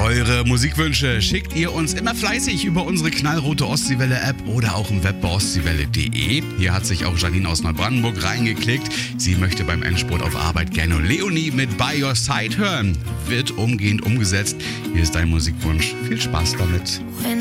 Eure Musikwünsche schickt ihr uns immer fleißig über unsere knallrote Ostseewelle-App oder auch im Web bei ostseewelle.de. Hier hat sich auch Janine aus Neubrandenburg reingeklickt. Sie möchte beim Endspurt auf Arbeit gerne Leonie mit By Your Side hören. Wird umgehend umgesetzt. Hier ist dein Musikwunsch. Viel Spaß damit.